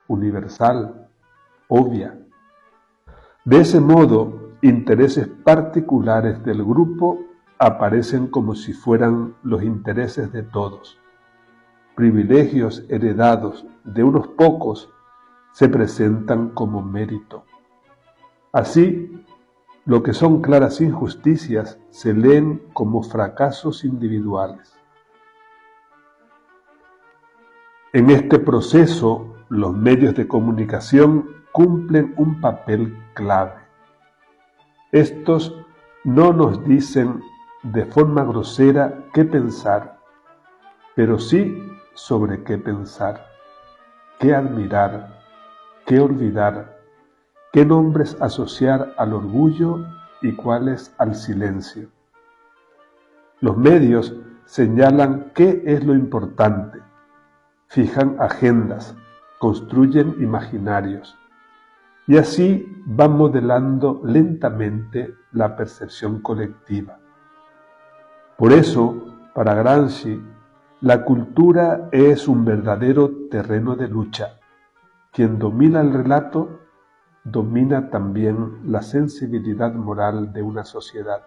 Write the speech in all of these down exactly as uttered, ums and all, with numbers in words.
universal, obvia. De ese modo, intereses particulares del grupo aparecen como si fueran los intereses de todos. Privilegios heredados de unos pocos se presentan como mérito. Así, lo que son claras injusticias se leen como fracasos individuales. En este proceso, los medios de comunicación cumplen un papel clave. Estos no nos dicen de forma grosera qué pensar, pero sí sobre qué pensar, qué admirar, qué olvidar, qué nombres asociar al orgullo y cuáles al silencio. Los medios señalan qué es lo importante, fijan agendas, construyen imaginarios, y así van modelando lentamente la percepción colectiva. Por eso, para Gramsci, la cultura es un verdadero terreno de lucha. Quien domina el relato, domina también la sensibilidad moral de una sociedad.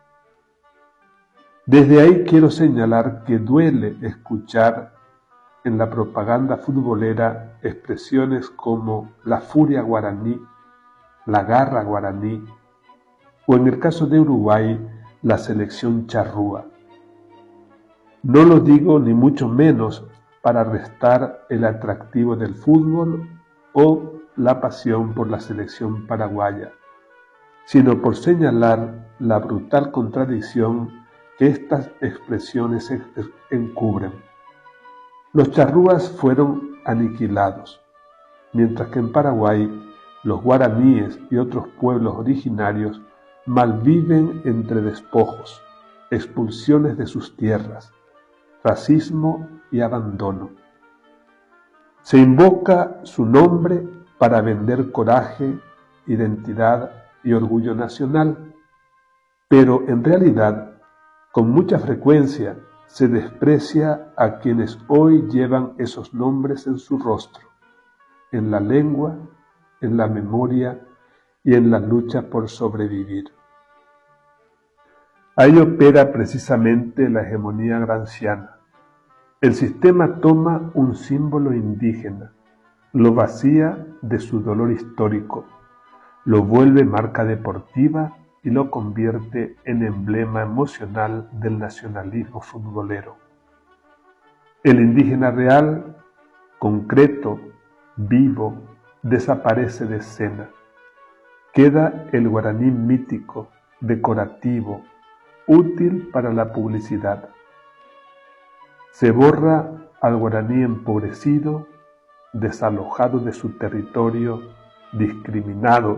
Desde ahí quiero señalar que duele escuchar en la propaganda futbolera expresiones como la furia guaraní, la garra guaraní, o en el caso de Uruguay, la selección charrúa. No lo digo ni mucho menos para restar el atractivo del fútbol o la pasión por la selección paraguaya, sino por señalar la brutal contradicción que estas expresiones encubren. Los charrúas fueron aniquilados, mientras que en Paraguay los guaraníes y otros pueblos originarios malviven entre despojos, expulsiones de sus tierras, racismo y abandono. Se invoca su nombre para vender coraje, identidad y orgullo nacional, pero en realidad, con mucha frecuencia, se desprecia a quienes hoy llevan esos nombres en su rostro, en la lengua, en la memoria y en la lucha por sobrevivir. Ahí opera precisamente la hegemonía gramsciana. El sistema toma un símbolo indígena, lo vacía de su dolor histórico, lo vuelve marca deportiva y lo convierte en emblema emocional del nacionalismo futbolero. El indígena real, concreto, vivo, desaparece de escena. Queda el guaraní mítico, decorativo, útil para la publicidad. Se borra al guaraní empobrecido, desalojado de su territorio, discriminado,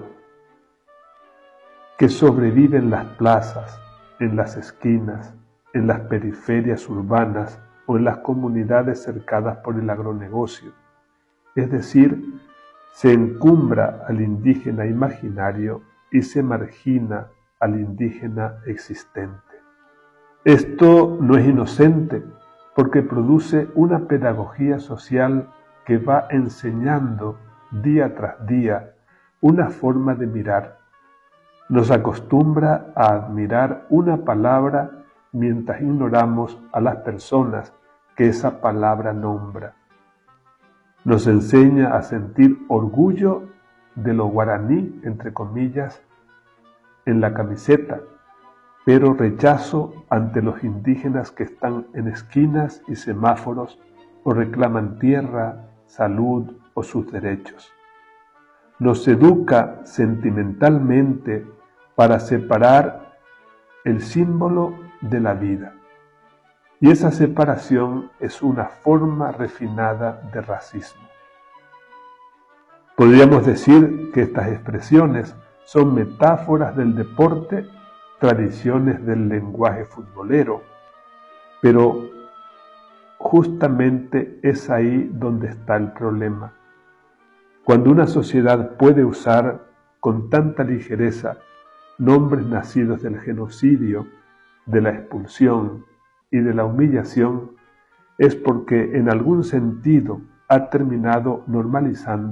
que sobrevive en las plazas, en las esquinas, en las periferias urbanas o en las comunidades cercadas por el agronegocio. Es decir, se encumbra al indígena imaginario y se margina al indígena existente. Esto no es inocente, porque produce una pedagogía social que va enseñando día tras día una forma de mirar. Nos acostumbra a admirar una palabra mientras ignoramos a las personas que esa palabra nombra. Nos enseña a sentir orgullo de lo guaraní, entre comillas, en la camiseta, pero rechazo ante los indígenas que están en esquinas y semáforos o reclaman tierra, salud o sus derechos. Nos educa sentimentalmente para separar el símbolo de la vida. Y esa separación es una forma refinada de racismo. Podríamos decir que estas expresiones son metáforas del deporte, tradiciones del lenguaje futbolero, pero justamente es ahí donde está el problema. Cuando una sociedad puede usar con tanta ligereza nombres nacidos del genocidio, de la expulsión y de la humillación, es porque en algún sentido ha terminado normalizando